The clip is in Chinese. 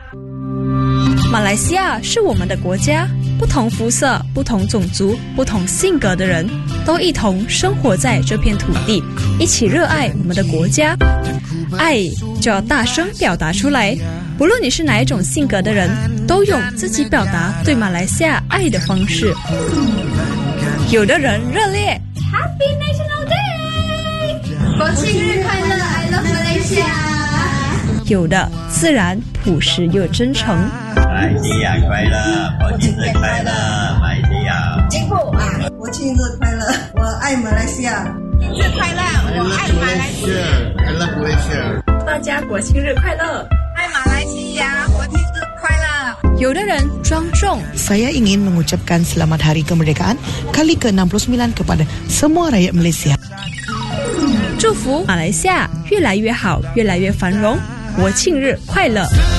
马来西亚是我们的国家，不同肤色、不同种族、不同性格的人都一同生活在这片土地，一起热爱我们的国家。爱就要大声表达出来，不论你是哪一种性格的人，都用自己表达对马来西亚爱的方式。有的人热烈 Happy National Day， 国庆日快乐 I love Malaysia。 有的自然朴实又真诚。 马来西亚快乐，国庆日快乐，马来西亚进步啊！ 国庆日快乐，我爱马来西亚。 生日快乐，我爱马来西亚。 I love Malaysia。 大家国庆日快乐！ 爱马来西亚，国庆日快乐。 有的人庄重 Saya ingin mengucapkan selamat hari kemerdekaan kali ke-69 kepada semua rakyat Malaysia。 祝福马来西亚越来越好，越来越繁荣。国庆日快乐！